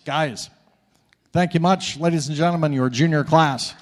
Guys, thank you much. Ladies and gentlemen, your junior class.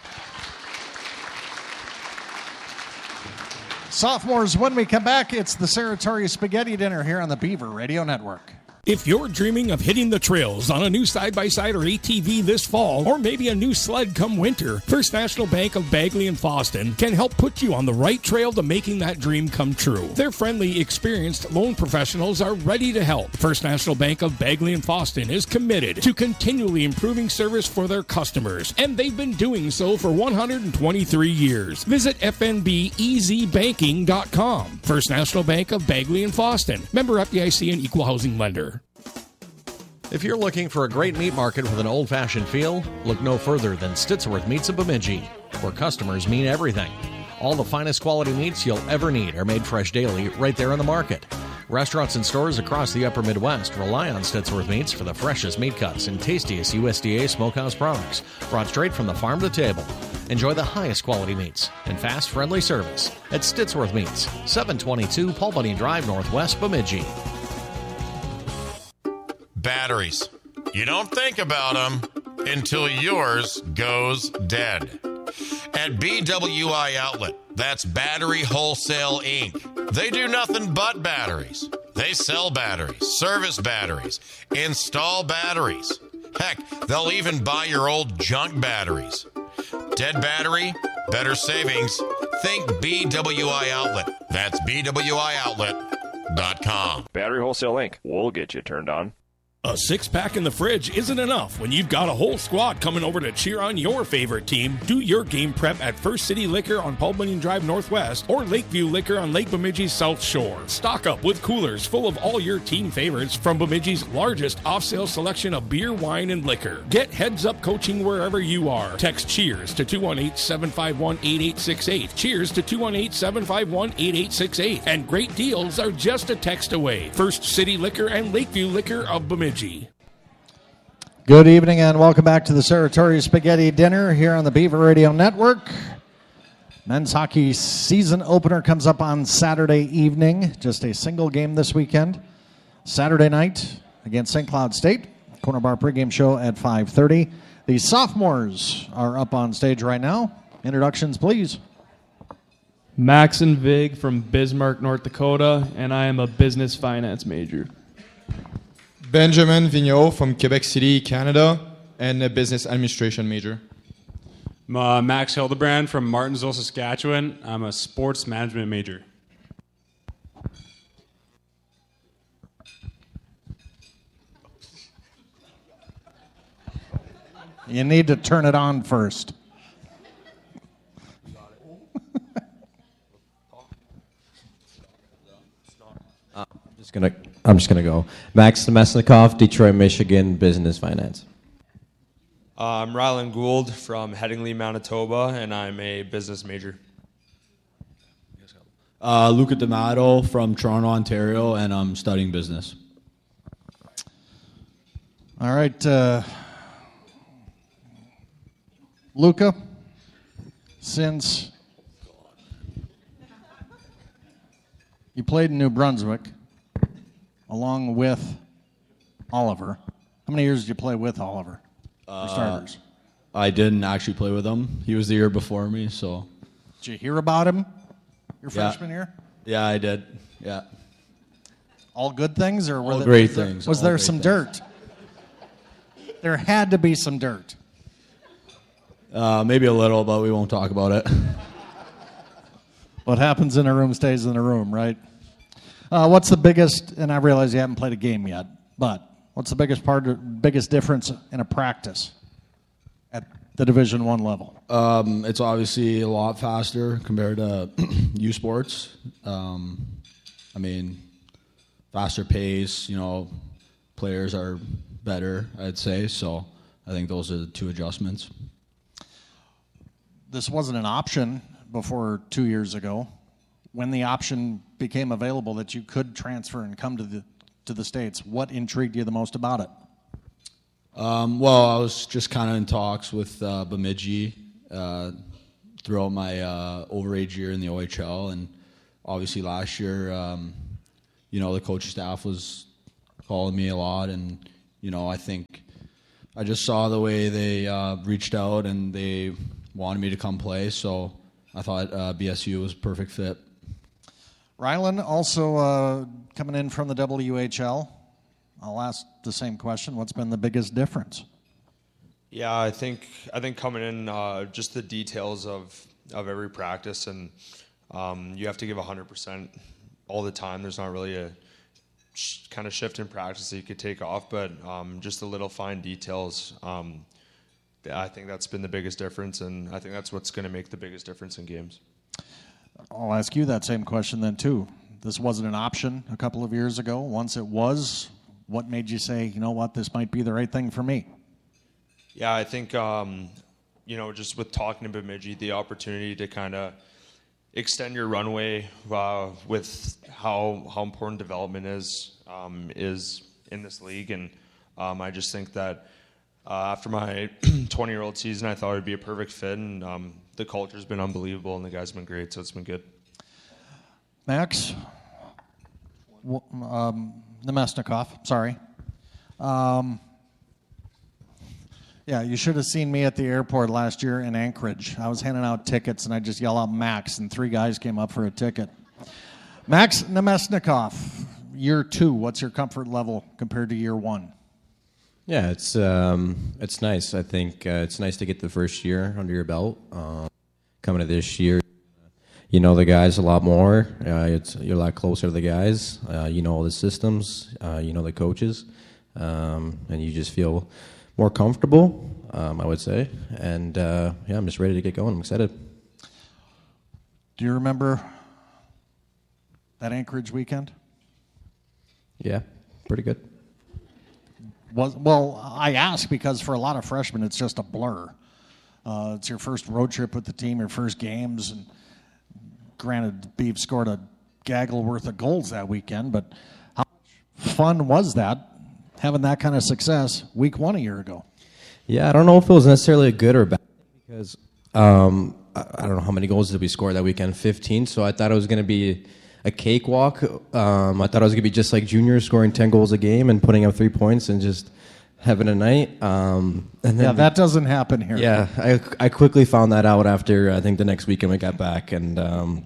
Sophomores, when we come back, it's the Saratoria Spaghetti Dinner here on the Beaver Radio Network. If you're dreaming of hitting the trails on a new side-by-side or ATV this fall, or maybe a new sled come winter, First National Bank of Bagley and Fosston can help put you on the right trail to making that dream come true. Their friendly, experienced loan professionals are ready to help. First National Bank of Bagley and Fosston is committed to continually improving service for their customers, and they've been doing so for 123 years. Visit fnbeasybanking.com. First National Bank of Bagley and Fosston. Member FDIC and Equal Housing Lender. If you're looking for a great meat market with an old-fashioned feel, look no further than Stittsworth Meats of Bemidji, where customers mean everything. All the finest quality meats you'll ever need are made fresh daily right there in the market. Restaurants and stores across the upper Midwest rely on Stittsworth Meats for the freshest meat cuts and tastiest USDA smokehouse products, brought straight from the farm to table. Enjoy the highest quality meats and fast, friendly service at Stittsworth Meats, 722 Paul Bunyan Drive, Northwest, Bemidji. Batteries. You don't think about them until yours goes dead. At BWI Outlet, that's Battery Wholesale Inc. They do nothing but batteries. They sell batteries, service batteries, install batteries. Heck, they'll even buy your old junk batteries. Dead battery, better savings. Think BWI Outlet. That's BWIOutlet.com. Battery Wholesale Inc. We'll get you turned on. A six-pack in the fridge isn't enough when you've got a whole squad coming over to cheer on your favorite team. Do your game prep at First City Liquor on Paul Bunyan Drive Northwest or Lakeview Liquor on Lake Bemidji's South Shore. Stock up with coolers full of all your team favorites from Bemidji's largest off-sale selection of beer, wine, and liquor. Get heads-up coaching wherever you are. Text CHEERS to 218-751-8868. CHEERS to 218-751-8868. And great deals are just a text away. First City Liquor and Lakeview Liquor of Bemidji. Good evening and welcome back to the Saratoria Spaghetti Dinner here on the Beaver Radio Network. Men's hockey season opener comes up on Saturday evening. Just a single game this weekend. Saturday night against St. Cloud State. Corner Bar pregame show at 5:30. The sophomores are up on stage right now. Introductions, please. Maxon Vig from Bismarck, North Dakota, and I am a business finance major. Benjamin Vigneault from Quebec City, Canada, and a business administration major. Max Hildebrand from Martinsville, Saskatchewan. I'm a sports management major. You need to turn it on first. I'm just gonna go. Max Nemesnikov, Detroit, Michigan, business finance. I'm Rylan Gould from Headingley, Manitoba, and I'm a business major. Luca D'Amato from Toronto, Ontario, and I'm studying business. All right, Luca, since you played in New Brunswick along with Oliver, how many years did you play with Oliver for starters? I didn't actually play with him. He was the year before me, so. Did you hear about him your freshman year? Yeah, I did. Yeah. All good things, or all great things? Was there some dirt? There had to be some dirt. Maybe a little, but we won't talk about it. What happens in a room stays in a room, right? What's the biggest, and I realize you haven't played a game yet, but what's the biggest difference in a practice at the Division I level? It's obviously a lot faster compared to U Sports. I mean, faster pace, players are better, I'd say, so I think those are the two adjustments. This wasn't an option before 2 years ago. When the option became available that you could transfer and come to the States, what intrigued you the most about it? Well, I was just kind of in talks with Bemidji throughout my overage year in the OHL, and obviously last year, the coaching staff was calling me a lot, and I think I just saw the way they reached out and they wanted me to come play, so I thought BSU was a perfect fit. Rylan, also coming in from the WHL. I'll ask the same question. What's been the biggest difference? Yeah, I think coming in, just the details of every practice, and you have to give 100% all the time. There's not really a kind of shift in practice that you could take off, but just the little fine details. I think that's been the biggest difference, and I think that's what's going to make the biggest difference in games. I'll ask you that same question then, too. This wasn't an option a couple of years ago. Once it was, what made you say, you know what, this might be the right thing for me? Yeah, I think, just with talking to Bemidji, the opportunity to kind of extend your runway with how important development is in this league. And I just think that after my 20-year-old season, I thought it would be a perfect fit. And the culture's been unbelievable, and the guys have been great, so it's been good. Max, Nemesnikov, sorry. Yeah, you should have seen me at the airport last year in Anchorage. I was handing out tickets, and I just yelled out Max, and 3 guys came up for a ticket. Max Nemesnikov, year 2, what's your comfort level compared to year 1? Yeah, it's nice. I think it's nice to get the first year under your belt. Coming to this year, you know the guys a lot more. You're a lot closer to the guys. You know all the systems. You know the coaches, and you just feel more comfortable, I would say. And I'm just ready to get going. I'm excited. Do you remember that Anchorage weekend? Yeah, pretty good. Well, I ask because for a lot of freshmen, it's just a blur. It's your first road trip with the team, your first games. And granted, Beeve scored a gaggle worth of goals that weekend, but how much fun was that, having that kind of success week 1 a year ago? Yeah, I don't know if it was necessarily a good or bad because I don't know how many goals did we score that weekend, 15. So I thought it was going to be a cakewalk. I thought it was going to be just like juniors scoring 10 goals a game and putting up 3 points and just having a night. And then that doesn't happen here. Yeah, I quickly found that out after I think the next weekend we got back. And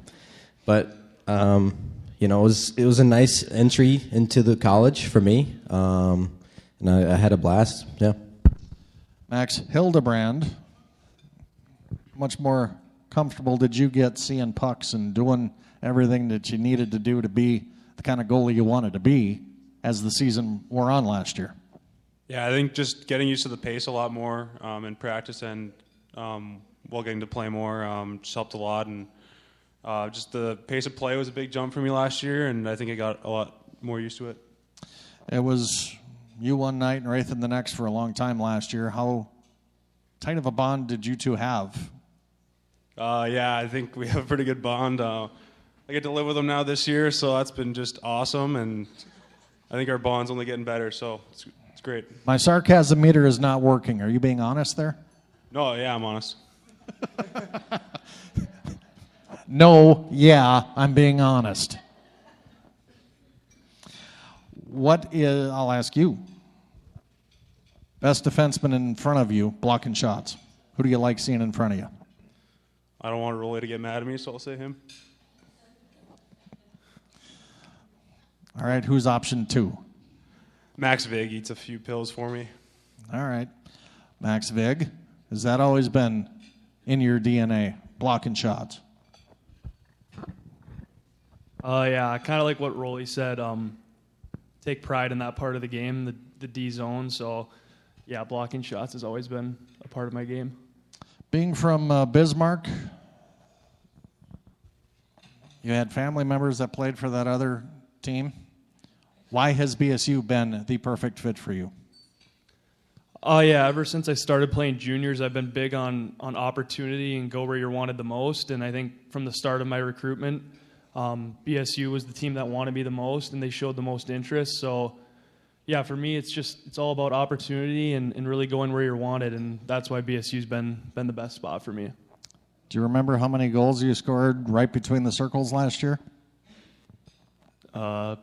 it was a nice entry into the college for me, and I had a blast. Yeah. Max Hildebrand, much more comfortable did you get seeing pucks and doing everything that you needed to do to be the kind of goalie you wanted to be as the season wore on last year? Yeah, I think just getting used to the pace a lot more in practice and while getting to play more just helped a lot. And just the pace of play was a big jump for me last year, and I think I got a lot more used to it. It was you one night and Rathan the next for a long time last year. How tight of a bond did you two have? Yeah, I think we have a pretty good bond. I get to live with him now this year, so that's been just awesome, and I think our bond's only getting better, so it's great. My sarcasm meter is not working. Are you being honest there? No, yeah, I'm honest. No, yeah, I'm being honest. I'll ask you. Best defenseman in front of you, blocking shots. Who do you like seeing in front of you? I don't want Rolly to get mad at me, so I'll say him. All right, who's option 2? Max Vig eats a few pills for me. All right. Max Vig, has that always been in your DNA, blocking shots? Yeah, kind of like what Rolly said. Take pride in that part of the game, the D zone. So, yeah, blocking shots has always been a part of my game. Being from Bismarck, you had family members that played for that other team. Why has BSU been the perfect fit for you? Yeah, ever since I started playing juniors, I've been big on opportunity and go where you're wanted the most. And I think from the start of my recruitment, BSU was the team that wanted me the most, and they showed the most interest. So, yeah, for me, it's all about opportunity and really going where you're wanted, and that's why BSU's been the best spot for me. Do you remember how many goals you scored right between the circles last year?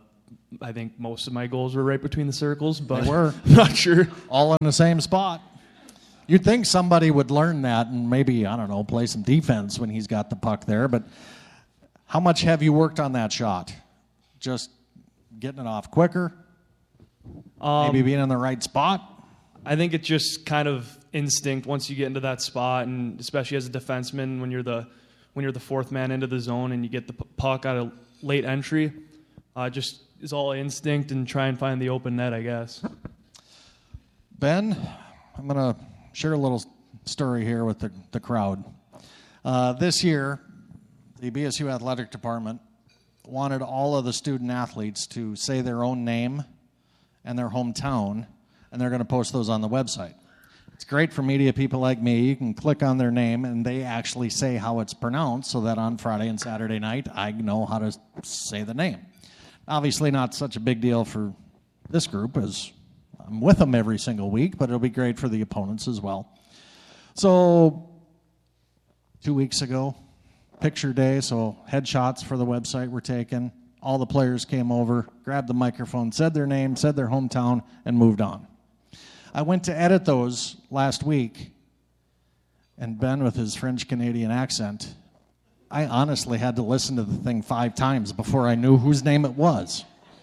I think most of my goals were right between the circles, but They were. not sure. All in the same spot. You'd think somebody would learn that and maybe, I don't know, play some defense when he's got the puck there. But how much have you worked on that shot? Just getting it off quicker? Maybe being in the right spot? I think it's just kind of instinct once you get into that spot, and especially as a defenseman when you're the fourth man into the zone and you get the puck out of late entry. Just is all instinct and try and find the open net, I guess. Ben, I'm going to share a little story here with the crowd. This year, the BSU Athletic Department wanted all of the student athletes to say their own name and their hometown, and they're going to post those on the website. It's great for media people like me. You can click on their name, and they actually say how it's pronounced so that on Friday and Saturday night, I know how to say the name. Obviously not such a big deal for this group, as I'm with them every single week, but it'll be great for the opponents as well. So 2 weeks ago, picture day, so headshots for the website were taken. All the players came over, grabbed the microphone, said their name, said their hometown, and moved on. I went to edit those last week, and Ben, with his French-Canadian accent, I honestly had to listen to the thing 5 times before I knew whose name it was.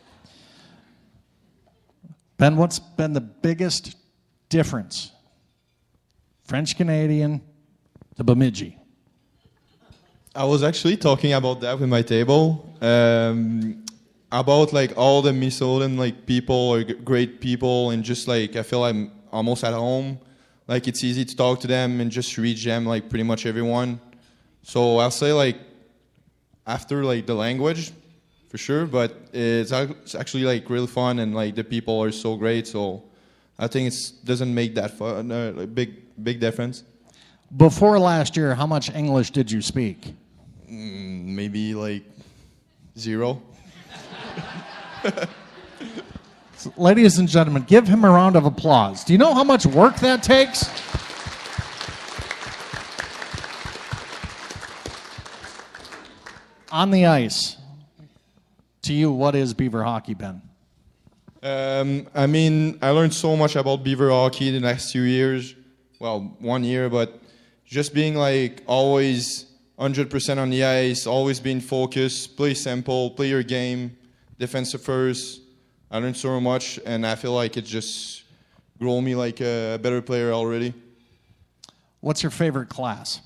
Ben, what's been the biggest difference? French-Canadian to Bemidji. I was actually talking about that with my table, about like all the Minnesotan like people are great people, and just like I feel I'm almost at home. Like it's easy to talk to them and just reach them like pretty much everyone. So I'll say like after like the language, for sure, but it's actually like really fun, and like the people are so great. So I think it doesn't make that fun, big difference. Before last year, how much English did you speak? Maybe like 0. So, ladies and gentlemen, give him a round of applause. Do you know how much work that takes? On the ice, to you, what is Beaver hockey, Ben? I mean, I learned so much about Beaver hockey the next 2 years. Well, 1 year, but just being like always 100% on the ice, always being focused, play simple, play your game, defensive first. I learned so much, and I feel like it just grew me like a better player already. What's your favorite class?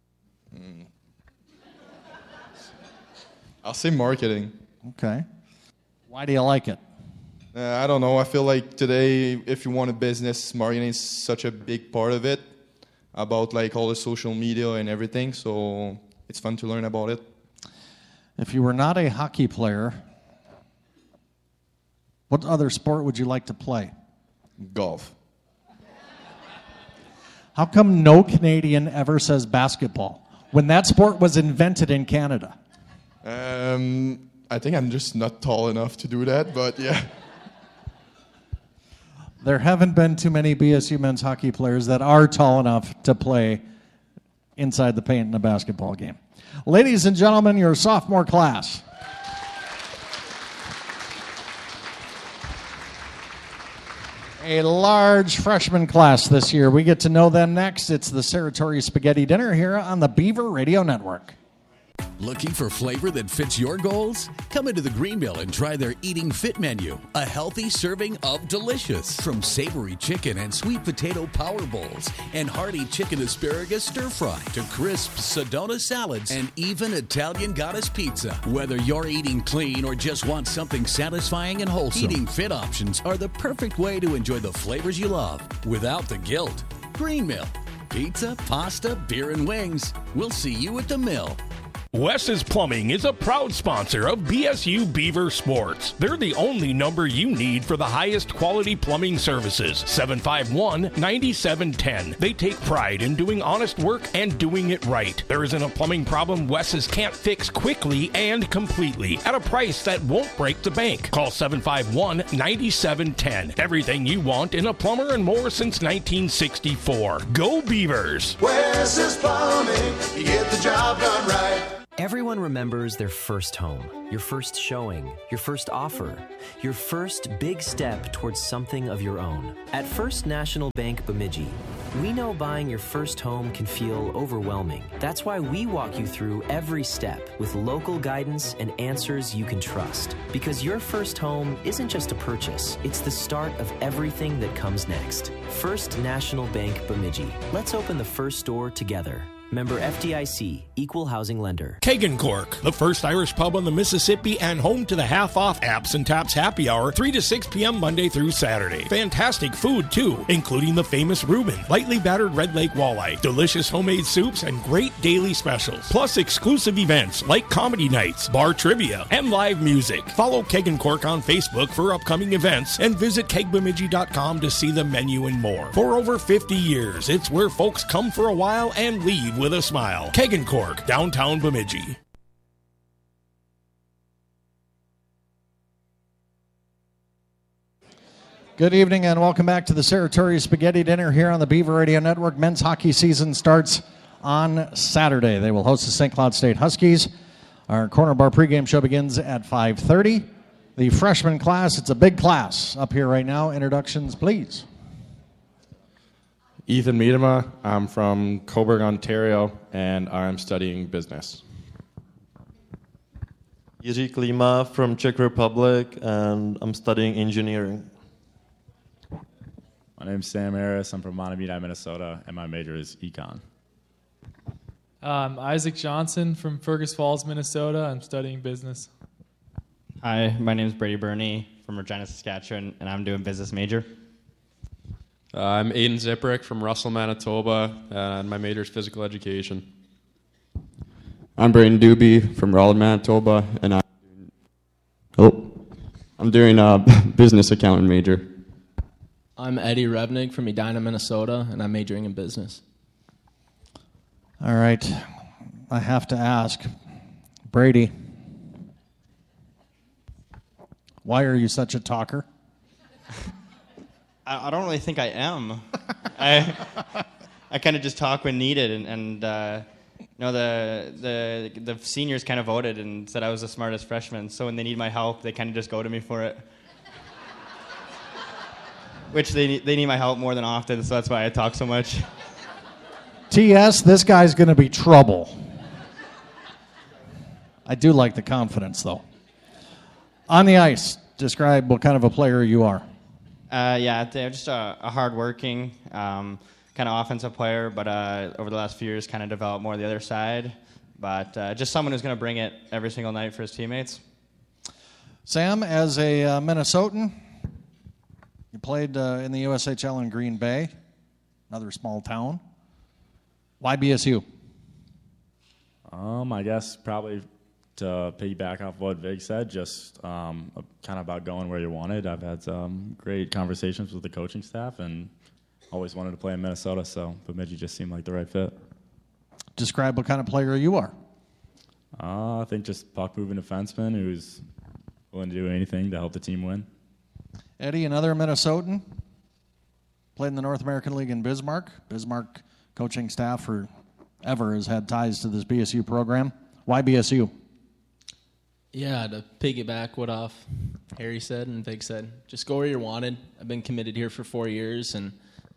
I'll say marketing. Okay. Why do you like it? I don't know. I feel like today, if you want a business, marketing is such a big part of it, about like all the social media and everything. So it's fun to learn about it. If you were not a hockey player, what other sport would you like to play? Golf. How come no Canadian ever says basketball when that sport was invented in Canada? I think I'm just not tall enough to do that, but yeah. There haven't been too many BSU men's hockey players that are tall enough to play inside the paint in a basketball game. Ladies and gentlemen, your sophomore class. A large freshman class this year. We get to know them next. It's the Saratoria Spaghetti Dinner here on the Beaver Radio Network. Looking for flavor that fits your goals? Come into the Green Mill and try their Eating Fit menu, a healthy serving of delicious. From savory chicken and sweet potato power bowls and hearty chicken asparagus stir fry to crisp Sedona salads and even Italian goddess pizza. Whether you're eating clean or just want something satisfying and wholesome, Eating Fit options are the perfect way to enjoy the flavors you love without the guilt. Green Mill. Pizza, pasta, beer, and wings. We'll see you at the mill. Wes's Plumbing is a proud sponsor of BSU Beaver Sports. They're the only number you need for the highest quality plumbing services. 751-9710. They take pride in doing honest work and doing it right. There isn't a plumbing problem Wes's can't fix quickly and completely at a price that won't break the bank. Call 751-9710. Everything you want in a plumber and more since 1964. Go Beavers! Wes's Plumbing, you get the job done right. Everyone remembers their first home, your first showing, your first offer, your first big step towards something of your own. At First National Bank Bemidji, we know buying your first home can feel overwhelming. That's why we walk you through every step with local guidance and answers you can trust. Because your first home isn't just a purchase, it's the start of everything that comes next. First National Bank Bemidji. Let's open the first door together. Member FDIC, Equal Housing Lender. Kegan Cork, the first Irish pub on the Mississippi and home to the half-off Apps and Taps happy hour, 3 to 6 p.m. Monday through Saturday. Fantastic food, too, including the famous Reuben, lightly battered Red Lake walleye, delicious homemade soups, and great daily specials. Plus exclusive events like comedy nights, bar trivia, and live music. Follow Kegan Cork on Facebook for upcoming events and visit kegbemidji.com to see the menu and more. For over 50 years, it's where folks come for a while and leave with a smile. Kegan Cork, downtown Bemidji. Good evening and welcome back to the Saratoria Spaghetti Dinner here on the Beaver Radio Network. Men's hockey season starts on Saturday. They will host the St. Cloud State Huskies. Our Corner Bar pregame show begins at 5:30. The freshman class, it's a big class up here right now. Introductions, please. Ethan Miedema. I'm from Cobourg, Ontario, and I'm studying business. Jiří Klima from Czech Republic, and I'm studying engineering. My name's Sam Harris. I'm from Montevideo, Minnesota, and my major is econ. Isaac Johnson from Fergus Falls, Minnesota. I'm studying business. Hi, my name is Brady Burney from Regina, Saskatchewan, and I'm doing business major. I'm Aiden Ziprick from Russell, Manitoba, and my major is physical education. I'm Brayden Doobie from Raleigh, Manitoba, and I'm doing a business accounting major. I'm Eddie Rebnig from Edina, Minnesota, and I'm majoring in business. All right. I have to ask, Brady, why are you such a talker? I don't really think I am. I kind of just talk when needed, and the seniors kind of voted and said I was the smartest freshman. So when they need my help, they kind of just go to me for it. Which they need my help more than often, so that's why I talk so much. TS, this guy's going to be trouble. I do like the confidence, though. On the ice, describe what kind of a player you are. I'm just a hard-working kind of offensive player, but over the last few years kind of developed more the other side. But just someone who's going to bring it every single night for his teammates. Sam, as a Minnesotan, you played in the USHL in Green Bay, another small town. Why BSU? I guess probably to piggyback off what Vig said, just kind of about going where you wanted. I've had some great conversations with the coaching staff and always wanted to play in Minnesota, so Bemidji just seemed like the right fit. Describe what kind of player you are. I think just puck-moving defenseman who's willing to do anything to help the team win. Eddie, another Minnesotan, played in the North American League in Bismarck. Bismarck coaching staff forever has had ties to this BSU program. Why BSU? Yeah, to piggyback what Harry said and Vig said, just go where you're wanted. I've been committed here for 4 years, and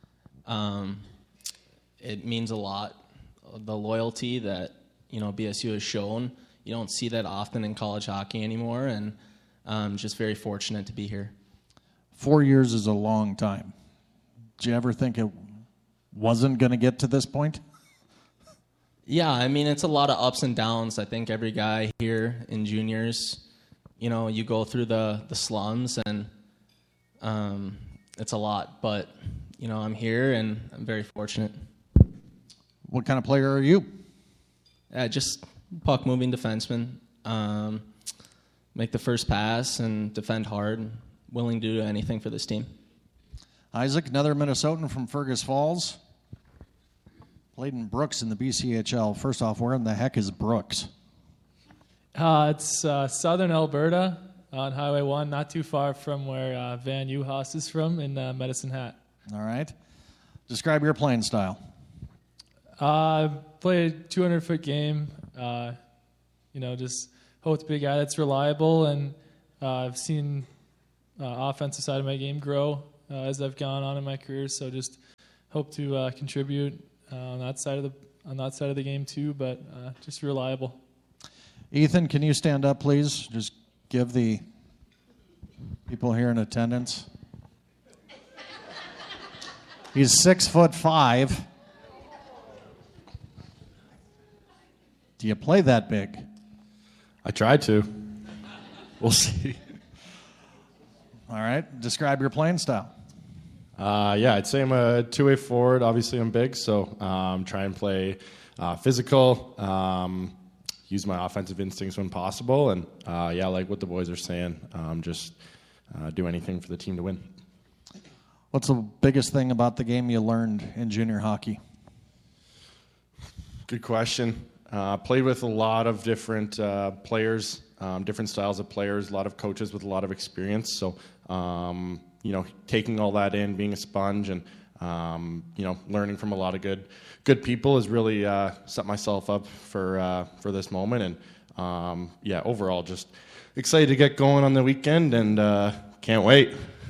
it means a lot. The loyalty that BSU has shown, you don't see that often in college hockey anymore, and I'm just very fortunate to be here. 4 years is a long time. Did you ever think it wasn't going to get to this point? Yeah, I mean, it's a lot of ups and downs. I think every guy here in juniors, you go through the slums, and it's a lot. But, I'm here, and I'm very fortunate. What kind of player are you? Just puck-moving defenseman. Make the first pass and defend hard. Willing to do anything for this team. Isaac, another Minnesotan from Fergus Falls. Played in Brooks in the BCHL. First off, where in the heck is Brooks? It's southern Alberta on Highway 1, not too far from where Van Uhas is from in Medicine Hat. All right. Describe your playing style. Played 200-foot game. just hope to be a guy that's reliable, and I've seen offensive side of my game grow as I've gone on in my career. So just hope to contribute on that side of the game too, but just reliable. Ethan, can you stand up, please? Just give the people here in attendance. He's 6'5". Do you play that big? I tried to. We'll see. All right. Describe your playing style. Yeah, I'd say I'm a two-way forward. Obviously, I'm big, so try and play physical, use my offensive instincts when possible, and like what the boys are saying, just do anything for the team to win. What's the biggest thing about the game you learned in junior hockey? Good question. Played with a lot of different players, different styles of players, a lot of coaches with a lot of experience. So, taking all that in, being a sponge, and learning from a lot of good people has really set myself up for this moment. And overall, just excited to get going on the weekend, and can't wait.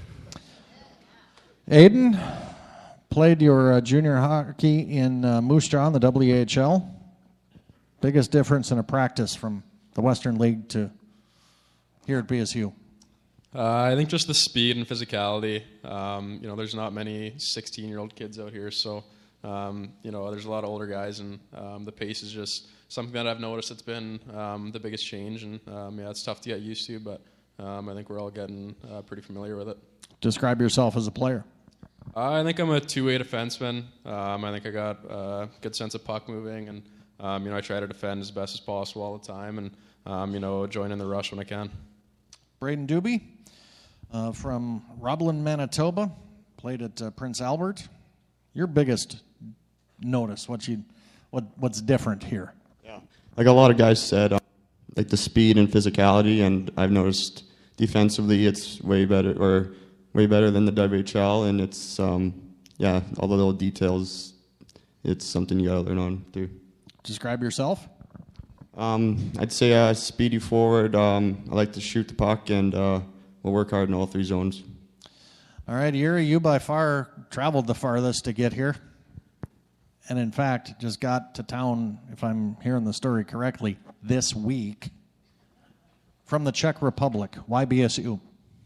Aiden, played your junior hockey in Moose Jaw in the WHL. Biggest difference in a practice from the Western League to here at BSU? I think just the speed and physicality. There's not many 16-year-old kids out here, so there's a lot of older guys, and the pace is just something that I've noticed. It's been the biggest change, and it's tough to get used to, but I think we're all getting pretty familiar with it. Describe yourself as a player. I think I'm a two-way defenseman. I think I got a good sense of puck moving, and I try to defend as best as possible all the time, and join in the rush when I can. Braden Doobie from Roblin, Manitoba, played at Prince Albert. Your biggest notice, what's different here? Yeah, like a lot of guys said, like the speed and physicality, and I've noticed defensively it's way better than the WHL, and it's all the little details. It's something you gotta learn on too. Describe yourself. I'd say a speedy forward. I like to shoot the puck, and we'll work hard in all three zones. All right, Yuri, you by far traveled the farthest to get here, and in fact just got to town, if I'm hearing the story correctly, this week from the Czech Republic. Why BSU?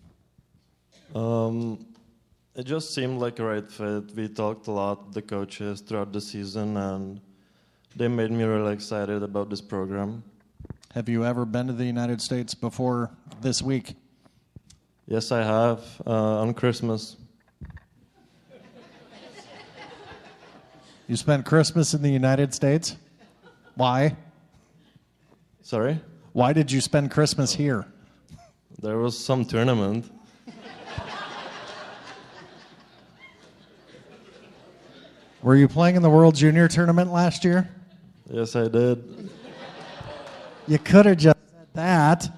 It just seemed like a right fit. We talked a lot with the coaches throughout the season, and they made me really excited about this program. Have you ever been to the United States before this week? Yes, I have, on Christmas. You spent Christmas in the United States? Why? Sorry? Why did you spend Christmas here? There was some tournament. Were you playing in the World Junior Tournament last year? Yes, I did. You could have just said that.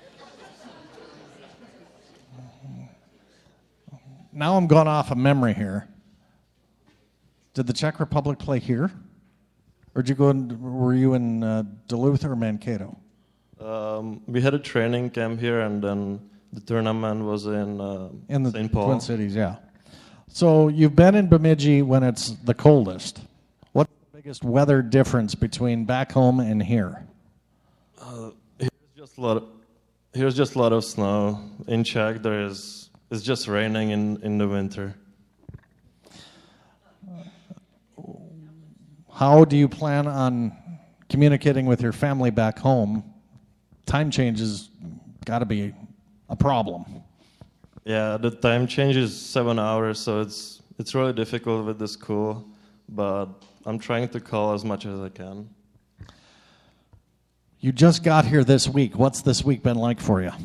Now I'm going off of memory here. Did the Czech Republic play here? Or were you in Duluth or Mankato? We had a training camp here, and then the tournament was in the St. Paul. Twin Cities, yeah. So you've been in Bemidji when it's the coldest. What's the biggest weather difference between back home and here? Here's just a lot of snow. In Czech, it's just raining in the winter. How do you plan on communicating with your family back home? Time change has got to be a problem. Yeah, the time change is 7 hours, so it's really difficult with the school, but I'm trying to call as much as I can. You just got here this week. What's this week been like for you?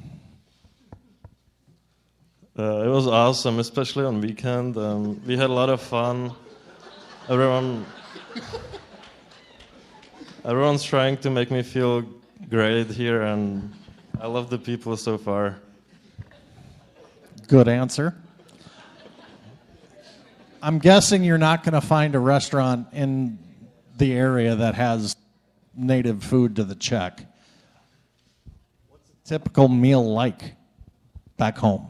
It was awesome, especially on weekend. We had a lot of fun. Everyone's trying to make me feel great here, and I love the people so far. Good answer. I'm guessing you're not going to find a restaurant in the area that has native food to the Czech. What's a typical meal like back home?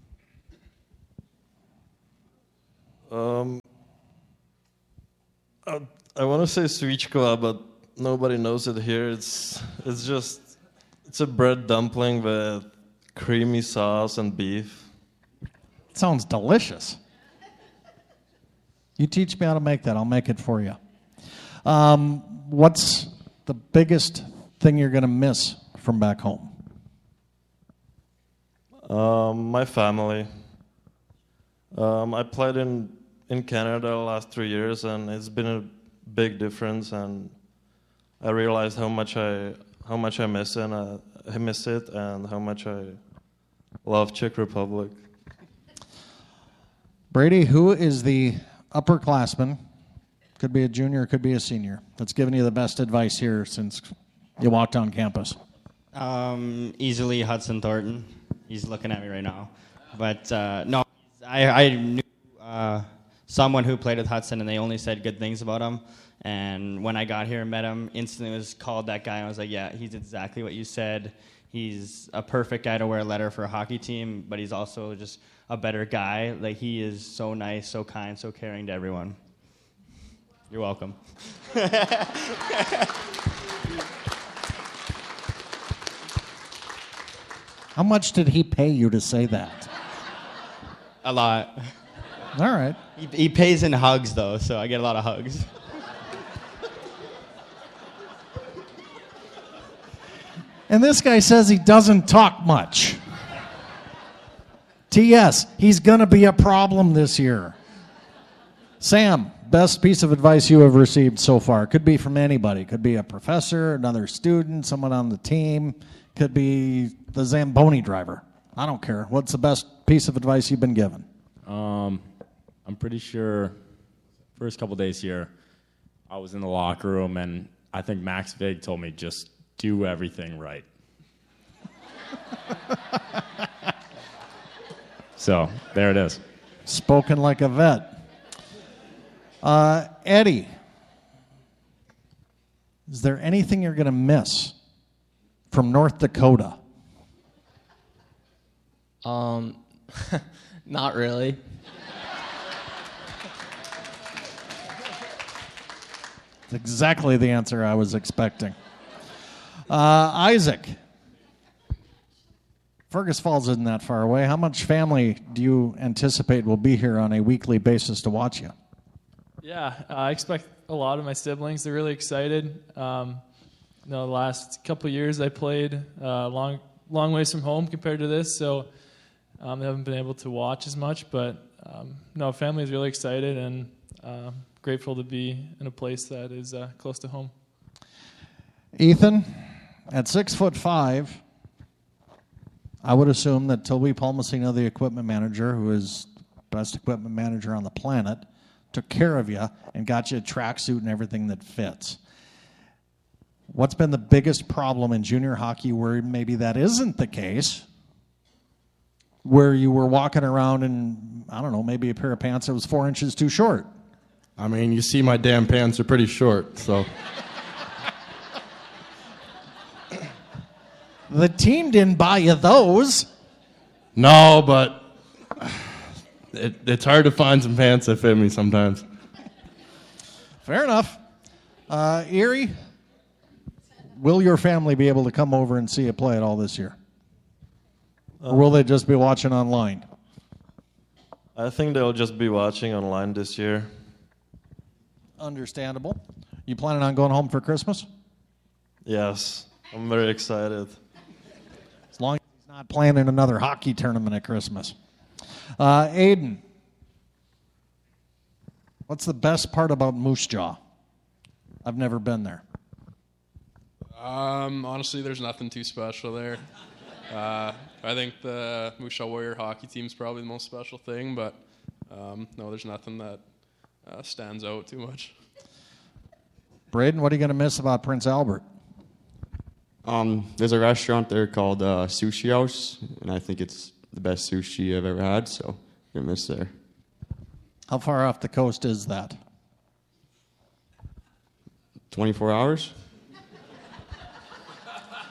I want to say svíčková, but nobody knows it here. It's a bread dumpling with creamy sauce and beef. Sounds delicious. You teach me how to make that. I'll make it for you. What's the biggest thing you're going to miss from back home? My family. I played in Canada the last 3 years, and it's been a big difference. And I realized how much I miss it, and how much I love Czech Republic. Brady, who is the upperclassman, could be a junior, could be a senior, that's given you the best advice here since you walked on campus? Easily Hudson Thornton. He's looking at me right now. But no, I knew someone who played with Hudson, and they only said good things about him. And when I got here and met him, instantly was called that guy. And I was like, yeah, he's exactly what you said. He's a perfect guy to wear a letter for a hockey team, but he's also just a better guy. Like, he is so nice, so kind, so caring to everyone. You're welcome. How much did he pay you to say that? A lot. All right. He pays in hugs, though, so I get a lot of hugs. And this guy says he doesn't talk much. TS, he's going to be a problem this year. Sam, best piece of advice you have received so far. Could be from anybody. Could be a professor, another student, someone on the team. Could be the Zamboni driver. I don't care. What's the best piece of advice you've been given? I'm pretty sure first couple days here, I was in the locker room, and I think Max Vig told me just do everything right. So, there it is. Spoken like a vet. Eddie, is there anything you're going to miss from North Dakota? Not really. That's exactly the answer I was expecting. Isaac, Fergus Falls isn't that far away. How much family do you anticipate will be here on a weekly basis to watch you? Yeah, I expect a lot of my siblings. They're really excited. The last couple of years I played long ways from home compared to this, so they haven't been able to watch as much. But family is really excited and grateful to be in a place that is close to home. Ethan, at 6'5", I would assume that Toby Palmasino, the equipment manager, who is the best equipment manager on the planet, took care of you and got you a tracksuit and everything that fits. What's been the biggest problem in junior hockey where maybe that isn't the case, where you were walking around in, I don't know, maybe a pair of pants that was 4 inches too short? I mean, you see my damn pants are pretty short, so... The team didn't buy you those. No, but it's hard to find some pants that fit me sometimes. Fair enough. Erie, will your family be able to come over and see you play at all this year? Or will they just be watching online? I think they'll just be watching online this year. Understandable. You planning on going home for Christmas? Yes, I'm very excited. As long as he's not planning another hockey tournament at Christmas. Aiden, what's the best part about Moose Jaw? I've never been there. Honestly, there's nothing too special there. I think the Moose Jaw Warrior hockey team is probably the most special thing, but no, there's nothing that stands out too much. Braden, what are you going to miss about Prince Albert? There's a restaurant there called Sushi House, and I think it's the best sushi I've ever had, so I'm going to miss there. How far off the coast is that? 24 hours?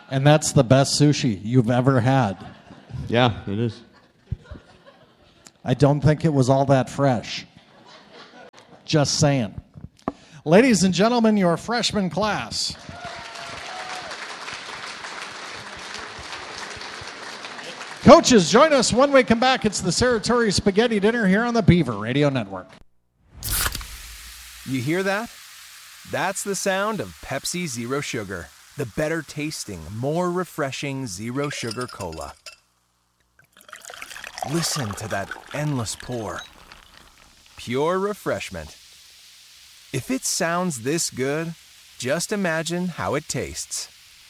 And that's the best sushi you've ever had. Yeah, it is. I don't think it was all that fresh. Just saying. Ladies and gentlemen, your freshman class. Coaches, join us when we come back. It's the Saratori Spaghetti Dinner here on the Beaver Radio Network. You hear that? That's the sound of Pepsi Zero Sugar, the better tasting, more refreshing zero sugar cola. Listen to that endless pour. Pure refreshment. If it sounds this good, just imagine how it tastes.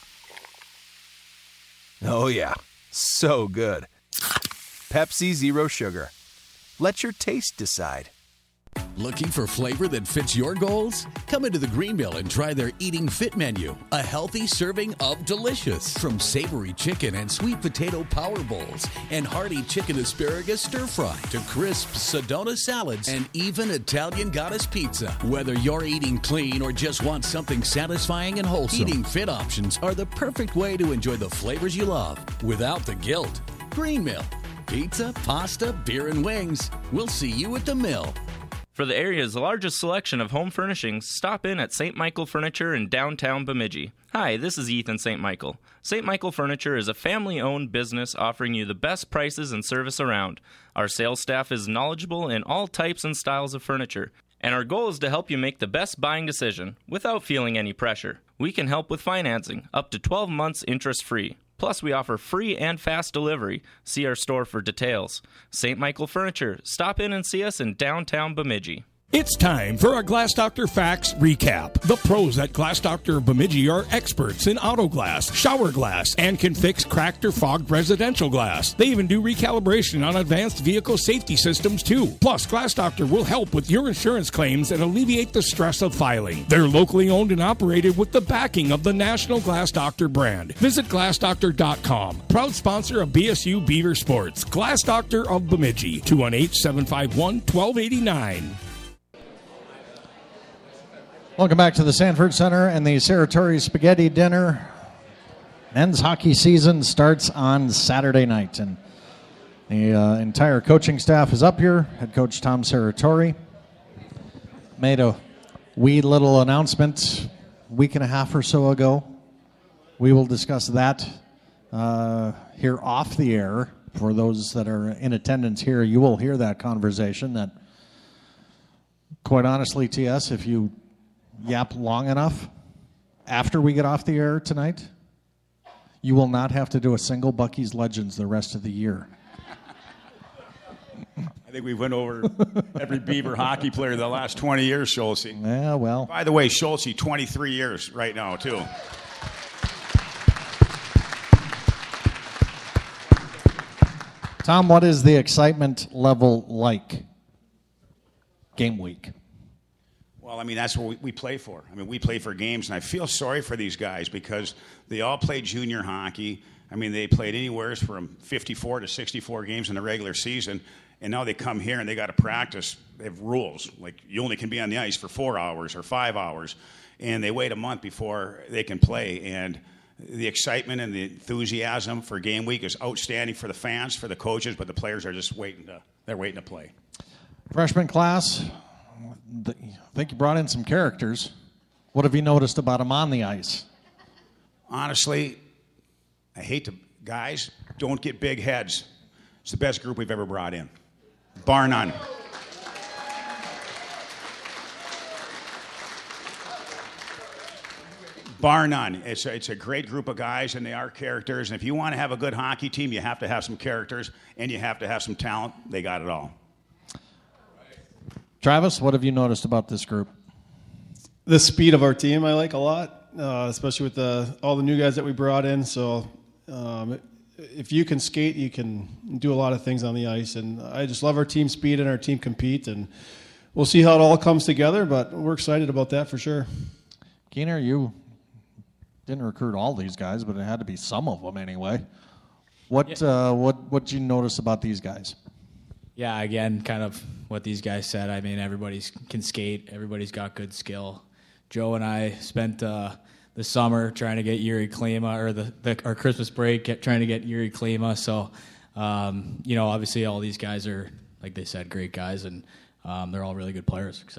Oh yeah, so good. Pepsi Zero Sugar. Let your taste decide. Looking for flavor that fits your goals? Come into the Green Mill and try their Eating Fit menu, a healthy serving of delicious. From savory chicken and sweet potato power bowls and hearty chicken asparagus stir fry to crisp Sedona salads and even Italian goddess pizza. Whether you're eating clean or just want something satisfying and wholesome, Eating Fit options are the perfect way to enjoy the flavors you love without the guilt. Green Mill. Pizza, pasta, beer, and wings. We'll see you at the mill. For the area's largest selection of home furnishings, stop in at St. Michael Furniture in downtown Bemidji. Hi, this is Ethan St. Michael. St. Michael Furniture is a family-owned business offering you the best prices and service around. Our sales staff is knowledgeable in all types and styles of furniture, and our goal is to help you make the best buying decision without feeling any pressure. We can help with financing, up to 12 months interest-free. Plus, we offer free and fast delivery. See our store for details. St. Michael Furniture. Stop in and see us in downtown Bemidji. It's time for a Glass Doctor Facts Recap. The pros at Glass Doctor Bemidji are experts in auto glass, shower glass, and can fix cracked or fogged residential glass. They even do recalibration on advanced vehicle safety systems, too. Plus, Glass Doctor will help with your insurance claims and alleviate the stress of filing. They're locally owned and operated with the backing of the National Glass Doctor brand. Visit glassdoctor.com. Proud sponsor of BSU Beaver Sports. Glass Doctor of Bemidji. 218-751-1289. Welcome back to the Sanford Center and the Saratori Spaghetti Dinner. Men's hockey season starts on Saturday night, and the entire coaching staff is up here. Head coach Tom Saratori made a wee little announcement a week and a half or so ago. We will discuss that here off the air. For those that are in attendance here, you will hear that conversation that, quite honestly, TS, if you yap long enough after we get off the air tonight, you will not have to do a single Bucky's Legends the rest of the year. I think we went over every Beaver hockey player the last 20 years, Schultze. Yeah, well. By the way, Schultze, 23 years right now, too. Tom, what is the excitement level like game week? Well, I mean, that's what we play for. I mean, we play for games, and I feel sorry for these guys because they all played junior hockey. I mean, they played anywhere from 54 to 64 games in the regular season, and now they come here and they got to practice. They have rules. Like, you only can be on the ice for 4 hours or 5 hours, and they wait a month before they can play. And the excitement and the enthusiasm for game week is outstanding for the fans, for the coaches, but the players are just waiting to play. Freshman class, I think you brought in some characters. What have you noticed about them on the ice? Honestly, I hate to, guys, don't get big heads. It's the best group we've ever brought in, bar none. Bar none. It's a great group of guys, and they are characters. And if you want to have a good hockey team, you have to have some characters, and you have to have some talent. They got it all. Travis, what have you noticed about this group? The speed of our team I like a lot, especially with all the new guys that we brought in. So if you can skate, you can do a lot of things on the ice. And I just love our team speed and our team compete. And we'll see how it all comes together, but we're excited about that for sure. Keener, you didn't recruit all these guys, but it had to be some of them anyway. What did you notice about these guys? Yeah, again, kind of what these guys said. I mean, everybody can skate. Everybody's got good skill. Joe and I spent the the summer trying to get Yuri Klima, or our Christmas break trying to get Yuri Klima. So, obviously all these guys are, like they said, great guys, and they're all really good players. Excited